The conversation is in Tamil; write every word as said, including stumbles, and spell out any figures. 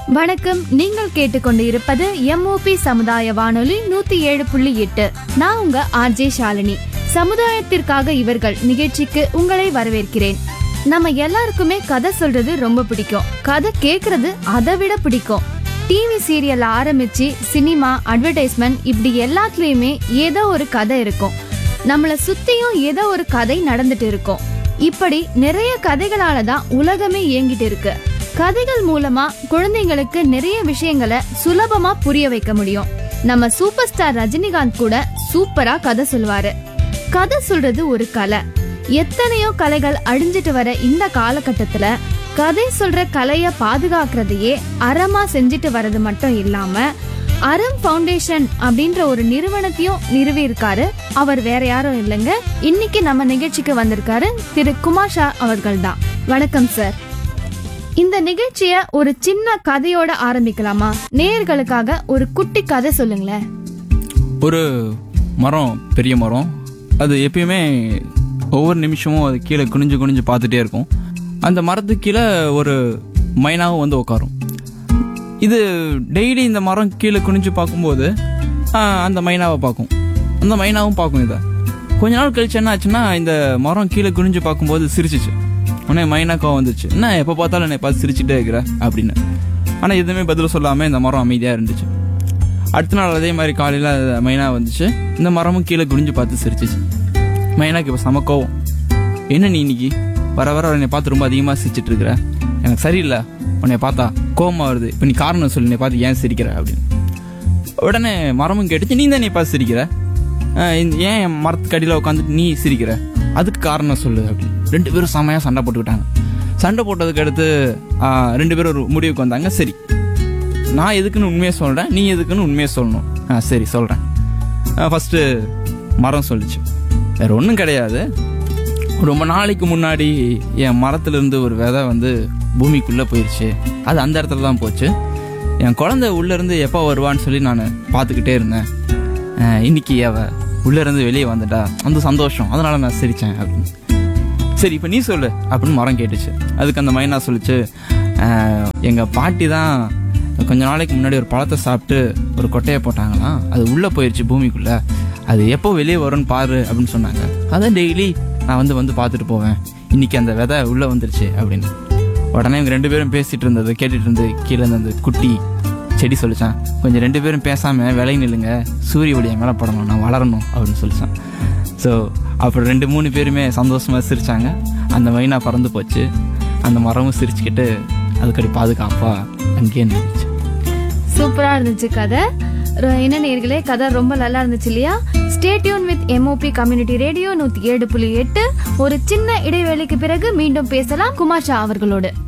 வணக்கம். நீங்கள் கேட்டுக்கொண்டு இருப்பது எம்ஓபி சமுதாய வானொலி நூத்தி ஏழு புள்ளி எட்டு. நான் உங்க ஆர்ஜே ஷாலினி. சமுதாயத்திற்காக இவர்கள் நிகழ்ச்சிக்கு உங்களை வரவேற்கிறேன். நம்ம எல்லாருக்குமே கதை சொல்றது ரொம்ப பிடிக்கும். கதை கேக்குறது அதை விட பிடிக்கும். டிவி சீரியல் ஆரம்பிச்சு சினிமா, அட்வர்டைஸ்மெண்ட் இப்படி எல்லாத்துலயுமே ஏதோ ஒரு கதை இருக்கும். நம்மள சுத்தியும் ஏதோ ஒரு கதை நடந்துட்டு இருக்கும். இப்படி நிறைய கதைகளாலதான் உலகமே இயங்கிட்டு இருக்கு. கதைகள் மூலமா குழந்தைங்களுக்கு நிறைய விஷயங்களை சுலபமா புரிய வைக்க முடியும். நம்ம சூப்பர் ஸ்டார் ரஜினிகாந்த் கூட சூப்பரா கதை சொல்வாரு. கதை சொல்றது ஒரு கலை. எத்தனையோ கலைகள் அழிஞ்சிட்டு வர இந்த காலகட்டத்துல கதை சொல்ற கலைய பாதுகாக்கிறதையே அறமா செஞ்சுட்டு வர்றது மட்டும் இல்லாம அறம் ஃபவுண்டேஷன் அப்படின்ற ஒரு நிறுவனத்தையும் நிறுவி இருக்காரு. அவர் வேற யாரும் இல்லைங்க, இன்னைக்கு நம்ம நிகழ்ச்சிக்கு வந்திருக்காரு திரு குமார் ஷா அவர்கள் தான். வணக்கம் சார். இந்த நிகழ்ச்சிய ஒரு சின்ன கதையோட ஆரம்பிக்கலாமா? நேயர்களுக்காக ஒரு குட்டி கதை சொல்லுங்களேன். ஒரு மரம், பெரிய மரம், அது எப்பயுமே ஒவ்வொரு நிமிஷமும் அது கீழே குனிஞ்சு குனிஞ்சு பார்த்துட்டே இருக்கும். அந்த மரத்துக்கு கீழே ஒரு மைனாவும் வந்து உட்காரும். இது டெய்லி இந்த மரம் கீழே குனிஞ்சு பார்க்கும்போது அந்த மைனாவை பார்க்கும், அந்த மைனாவும் பார்க்கும். இதை கொஞ்ச நாள் கழிச்சு என்ன ஆச்சுன்னா, இந்த மரம் கீழே குனிஞ்சு பார்க்கும்போது சிரிச்சிச்சு. உடனே மைனாக்காவும் வந்துச்சு, என்ன எப்போ பார்த்தாலும் என்னை பார்த்து சிரிச்சுட்டே இருக்கிற அப்படின்னு. ஆனால் எதுவுமே பதில் சொல்லாமல் இந்த மரம் அமைதியாக இருந்துச்சு. அடுத்த நாள் அதே மாதிரி காலையில் மைனா வந்துச்சு, இந்த மரமும் கீழே குனிஞ்சு பார்த்து சிரிச்சிச்சு. மைனாக்கு இப்போ செம கோவம். என்ன நீ இன்னைக்கு வர வர என்னை பார்த்து ரொம்ப அதிகமாக சிரிச்சிட்டு இருக்கிற, எனக்கு சரியில்லை, உன்னை பார்த்தா கோவமாக வருது, இப்போ நீ காரணம் சொல்லி என்னை பார்த்து ஏன் சிரிக்கிற அப்படின்னு. உடனே மரமும் கேட்டுச்சு, நீ தான் நீ பார்த்து சிரிக்கிற, ஏன் என் மரத்துக்கு அடியில் உட்காந்துட்டு நீ சிரிக்கிற, அதுக்கு காரணம் சொல்லு அப்படின்னு. ரெண்டு பேரும் செமையாக சண்டை போட்டுக்கிட்டாங்க. சண்டை போட்டதுக்கு அடுத்து ரெண்டு பேரும் ஒரு முடிவுக்கு வந்தாங்க. சரி, நான் எதுக்குன்னு உண்மையை சொல்கிறேன், நீ எதுக்குன்னு உண்மையை சொல்லணும். ஆ சரி சொல்கிறேன். ஃபஸ்ட்டு மரம் சொல்லிச்சு, வேறு ஒன்றும் கிடையாது, ரொம்ப நாளைக்கு முன்னாடி என் மரத்துலேருந்து ஒரு விதை வந்து பூமிக்குள்ளே போயிடுச்சு. அது அந்த இடத்துல தான் போச்சு. என் குழந்தை உள்ளேருந்து எப்போ வருவான்னு சொல்லி நான் பார்த்துக்கிட்டே இருந்தேன். இன்னைக்கு அவ உள்ளேருந்து வெளியே வந்துட்டா, அந்த சந்தோஷம், அதனால் நான் சிரித்தேன் அப்படின்னு. சரி இப்போ நீ சொல்லு அப்படின்னு மரம் கேட்டுச்சு. அதுக்கு அந்த மைனா சொல்லிச்சு, எங்கள் பாட்டி தான் கொஞ்ச நாளைக்கு முன்னாடி ஒரு பழத்தை சாப்பிட்டு ஒரு கொட்டையை போட்டாங்களாம், அது உள்ளே போயிடுச்சு பூமிக்குள்ளே, அது எப்போ வெளியே வரும்னு பாரு அப்படின்னு சொன்னாங்க. அதான் டெய்லி நான் வந்து வந்து பார்த்துட்டு போவேன், இன்னைக்கு அந்த விதை உள்ளே வந்துருச்சு அப்படின்னு. உடனே இவங்க ரெண்டு பேரும் பேசிகிட்டு இருந்தது கேட்டுட்டு இருந்து கீழே இருந்து அந்த குட்டி செடி சொல்லிச்சான், கொஞ்சம் ரெண்டு பேரும் பேசாமல் விலை நில்லுங்க, சூரிய ஒளி மேலே படணும், நான் வளரணும் அப்படின்னு சொல்லிச்சான். ஸோ அப்புறம் ரெண்டு மூணு பேருமே சந்தோஷமாக சிரித்தாங்க. அந்த மைனா பறந்து போச்சு, அந்த மரமும் சிரிச்சுக்கிட்டு அதுக்கடி பாதுகாப்பா அங்கேயே நின்றுச்சு. சூப்பரா இருந்துச்சு கதை. என்ன நேயர்களே, கதை ரொம்ப நல்லா இருந்துச்சு இல்லையா? Stay tune with MOP community radio நூத்தி ஏழு புள்ளி எட்டு. ஒரு சின்ன இடைவேளைக்கு பிறகு மீண்டும் பேசலாம் குமார் ஷா அவர்களோடு.